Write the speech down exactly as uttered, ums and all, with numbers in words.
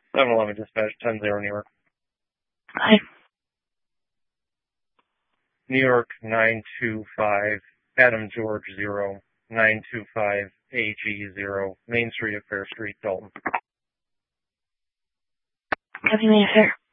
seven eleven dispatch, ten zero New York. Hi. New York nine two five, Adam George zero, nine two five A G zero, Main Street at Fair Street, Dalton. Copy, Main Fair.